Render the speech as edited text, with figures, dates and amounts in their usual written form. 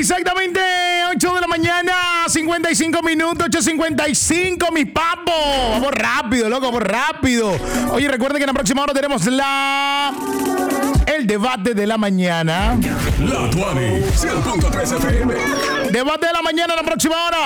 Exactamente, 8 de la mañana, 55 minutos, 8:55, mis papos. Vamos rápido, loco, vamos rápido. Oye, recuerden que en la próxima hora tenemos el debate de la mañana. La Tuani, 100.3 FM. Debate de la mañana en la próxima hora.